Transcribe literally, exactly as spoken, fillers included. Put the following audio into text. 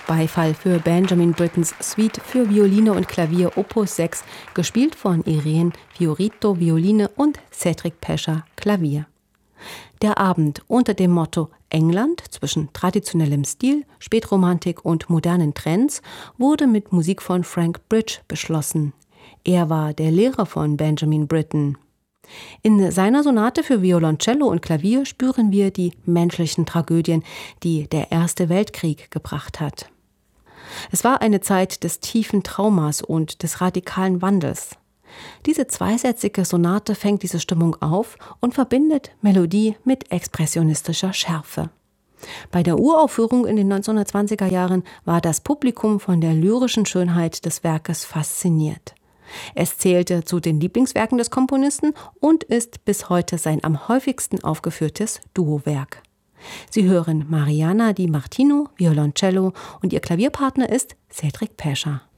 Beifall für Benjamin Brittens Suite für Violine und Klavier Opus sechs, gespielt von Irene Fiorito Violine und Cedric Pescher Klavier. Der Abend unter dem Motto England zwischen traditionellem Stil, Spätromantik und modernen Trends wurde mit Musik von Frank Bridge beschlossen. Er war der Lehrer von Benjamin Britten. In seiner Sonate für Violoncello und Klavier spüren wir die menschlichen Tragödien, die der Erste Weltkrieg gebracht hat. Es war eine Zeit des tiefen Traumas und des radikalen Wandels. Diese zweisätzige Sonate fängt diese Stimmung auf und verbindet Melodie mit expressionistischer Schärfe. Bei der Uraufführung in den neunzehnhundertzwanziger Jahren war das Publikum von der lyrischen Schönheit des Werkes fasziniert. Es zählte zu den Lieblingswerken des Komponisten und ist bis heute sein am häufigsten aufgeführtes Duowerk. Sie hören Mariana Di Martino, Violoncello, und ihr Klavierpartner ist Cedric Pescher.